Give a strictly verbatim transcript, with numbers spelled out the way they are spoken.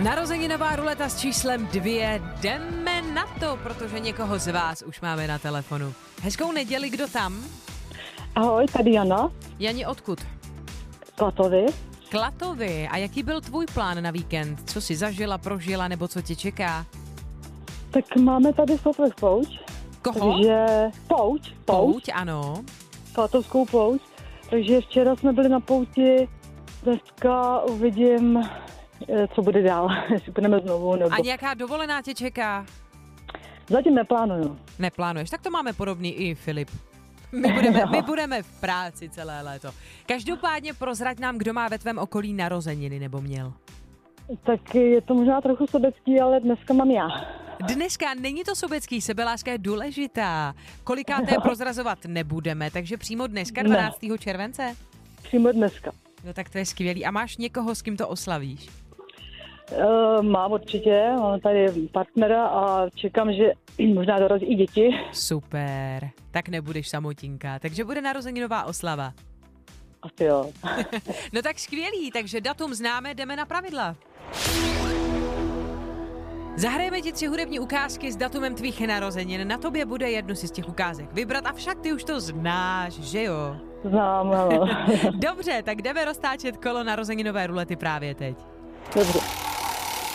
Narozeninová ruleta s číslem dvě. Jdeme na to, protože někoho z vás už máme na telefonu. Hezkou neděli, kdo tam? Ahoj, tady Jana. Jani, odkud? Klatovy. Klatovy. A jaký byl tvůj plán na víkend? Co jsi zažila, prožila, nebo co tě čeká? Tak máme tady Svatých pouť. Koho? Takže pouť. Pouť. Pouť, ano. Klatovskou pouť. Takže včera jsme byli na pouti. Dneska uvidím, co bude dál. Jestli budeme znovu, nebo... A nějaká dovolená tě čeká? Zatím neplánuju. Neplánuješ? Tak to máme podobný i Filip. My budeme, my budeme v práci celé léto. Každopádně prozrať nám, kdo má ve tvém okolí narozeniny nebo měl. Tak je to možná trochu sobecký, ale dneska mám já. Dneska není to sobecký, sebeláska je důležitá. Kolikáté prozrazovat nebudeme, takže přímo dneska, dvanáctého července? Přímo dneska. No tak to je skvělý. A máš někoho, s kým to oslavíš? Uh, mám určitě, mám tady partnera a čekám, že možná dorazí i děti. Super, tak nebudeš samotinka, takže bude narozeninová oslava. Asi jo. No tak skvělý, takže datum známe, jdeme na pravidla. Zahrajeme ti tři hudební ukázky s datumem tvých narozenin. Na tobě bude jednu si z těch ukázek vybrat, avšak ty už to znáš, že jo? Znám, ano. Dobře, tak jdeme roztáčet kolo narozeninové rulety právě teď. Dobře.